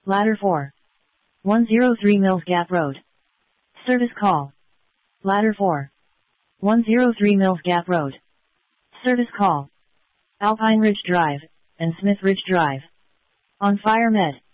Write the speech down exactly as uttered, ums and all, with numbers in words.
Ladder four. one oh three Mills Gap Road. Service call. Ladder four. one oh three Mills Gap Road. Service call. Alpine Ridge Drive, and Smith Ridge Drive. On Fire Med.